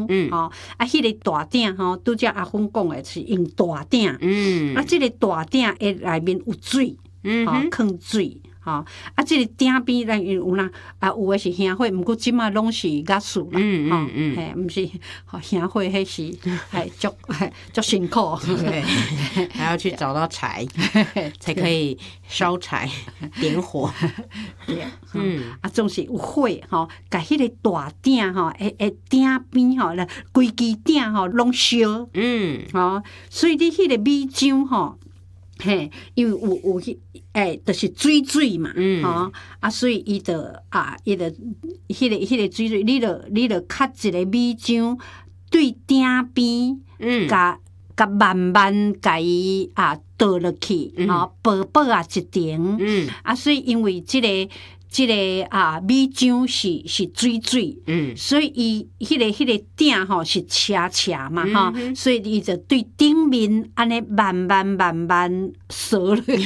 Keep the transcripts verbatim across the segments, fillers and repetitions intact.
嗯，吼、哦，啊，迄、那个大鼎吼，拄则阿芬讲的是用大鼎，嗯，啊，即、这个大鼎诶内面有水，嗯，吼、哦，放水。吼、哦，啊，即、这个鼎边咱有啦，啊，有诶是香火，毋过即马拢是压缩啦，嗯嗯嗯，嘿、哦，毋是，吼香火迄是，系足足辛苦， 对，还要去找到柴，才可以烧柴点火， 对，嗯，啊，总是有火吼，甲迄个大鼎吼，诶诶，鼎边吼，来规支鼎吼拢烧，嗯，吼，所以你迄个米漿吼。嘿，因为有有迄诶，就是水水嘛，嗯，吼啊，所以伊就啊，伊就迄个迄个水水，你就你就较一个米浆对鼎边，嗯，甲甲慢慢甲伊啊倒落去，吼薄薄啊一层，嗯，啊，所以因为即个。即、這个啊，米漿是是水水，嗯，所以伊迄、那個迄、那個鼎吼是斜斜嘛，吼、嗯，所以伊就对顶面安尼慢慢慢慢烧落去。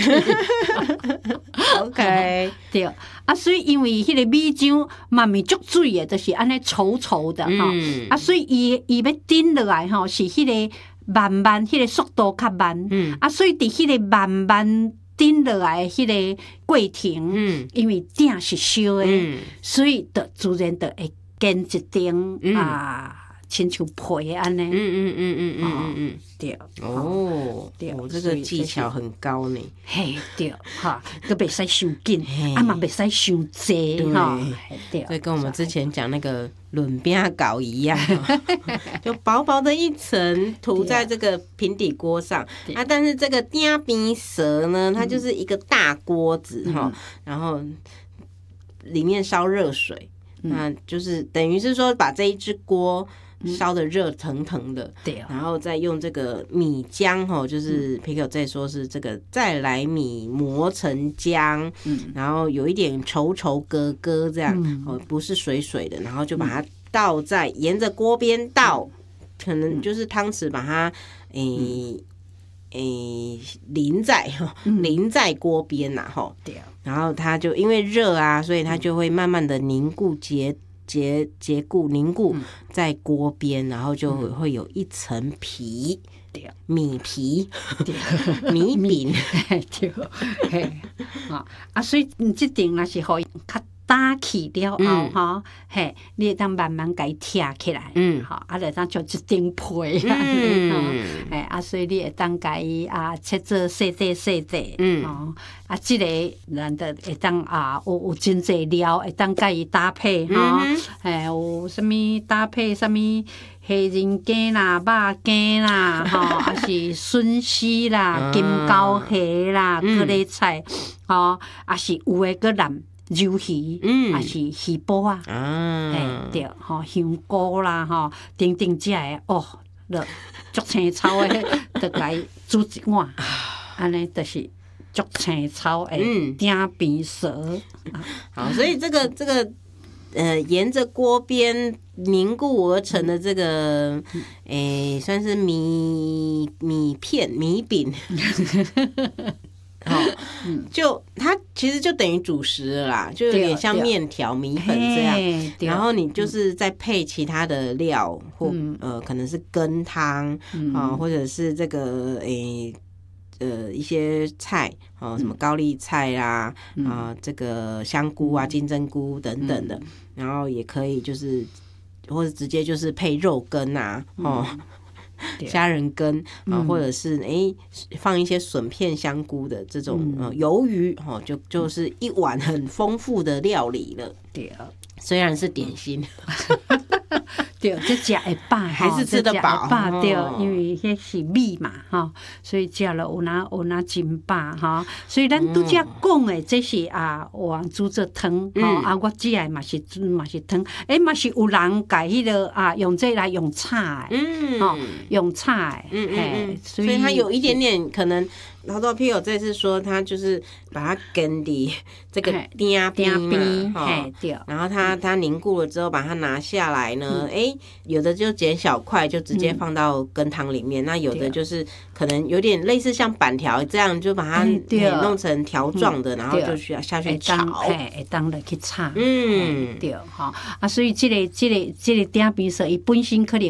OK， 对，啊，所以因为迄个米漿嘛咪足水的，就是安尼稠稠的吼、嗯，啊，所以伊伊要顶落来吼，是迄个慢慢，迄、那个速度较慢，嗯，啊，所以伫迄个慢慢。顶落来迄个过程，嗯，因为鼎是烧的，嗯，所以就自然就会建一层、嗯、啊，亲像皮安尼，嗯嗯嗯嗯嗯嗯嗯，对， 哦，对，哦，这个技巧很高呢， 嘿，对，哈，都袂使伤紧，啊嘛袂使伤济，哈， 对，所以跟我们之前讲那个润饼糕一样，就薄薄的一层涂在这个平底锅上啊。但是这个鼎边蛇呢，它就是一个大锅子哈、嗯，然后里面烧热水，嗯、那就是等于是说把这一只锅烧得热腾腾的，对、嗯，然后再用这个米浆哈，就是皮克在说是这个再来米磨成浆，嗯，然后有一点稠稠咯咯这样，嗯、哦，不是水水的，然后就把它倒在沿着锅边倒，嗯、可能就是汤匙把它诶诶淋在淋在锅边呐，吼，对，然后它就因为热啊，所以它就会慢慢的凝固结。结结固凝固在锅边，然后就会有一层皮，对，米皮，对，米饼， 对，嘿，啊，啊，所以你这顶那是互伊较打起了后，哈，嘿，你会当慢慢甲伊贴起来，嗯，好，啊，就当做一顶皮，嗯，哎，啊，所以你会当甲伊啊切做细细细细，嗯，哦，啊，这个咱就会当啊有有真济料会当甲伊搭配，哈，哎，有啥物搭配啥物虾仁羹啦、肉羹啦，吼，啊是笋丝啦、金钩虾啦、各类菜，吼，啊是有诶个蓝。鱿鱼，嗯，还是鱼脯啊，哎、啊，对，吼香菇啦，吼，等等这的哦，了足青草的，就来煮一碗，安尼就是足青草的鼎边蛇。 好，所以这个这个呃，沿着锅边凝固而成的这个，诶、欸，算是米米片米饼。好，就它其实就等于主食了啦，就有点像面条、米粉这样。然后你就是再配其他的料，或、嗯、呃可能是羹汤啊、呃，或者是这个诶呃一些菜啊、呃，什么高丽菜啦啊、嗯呃，这个香菇啊、金针菇等等的。然后也可以就是或者直接就是配肉羹啊，哦。嗯虾仁羹啊、呃，或者是哎、欸、放一些笋片、香菇的这种呃鱿鱼哈，就就是一碗很丰富的料理了。对，虽然是点心。 对，这食会饱， 还是吃得饱。 饱对，因为迄是米嘛，哈，所以食了有哪有哪真饱哈。所以咱拄则讲的，这是啊，王煮做汤，吼、嗯、啊，我食的嘛是嘛是汤，诶、欸、嘛是有人家迄个啊用这来用炒的，嗯，吼、哦、用炒的，嗯嗯嗯， 所以所以它有一点点可能。然后P O这次说他就是把它跟的这个鼎边嘛，然后它它凝固了之后把它拿下来呢，哎、嗯，有的就剪小块就直接放到羹汤里面，嗯、那有的就是可能有点类似像板条这样，就把它弄成条状的，嗯、然后就需要下去炒， 哎，当了去炒，嗯，对哈啊，所以这个这个这个鼎边说，伊本身可能